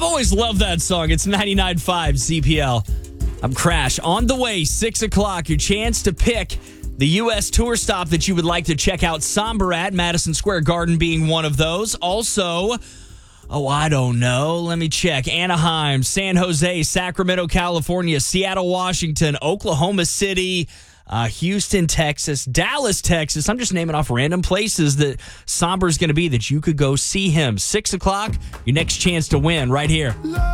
I've always loved that song. It's 99.5 CPL. I'm Crash. On the way, 6 o'clock, your chance to pick the U.S. tour stop that you would like to check out. Somber at Madison Square Garden being one of those. Also, I don't know. Let me check. Anaheim, San Jose, Sacramento, California, Seattle, Washington, Oklahoma City, Houston, Texas, Dallas, Texas. I'm just naming off random places that Somber's going to be that you could go see him. 6 o'clock, your next chance to win right here.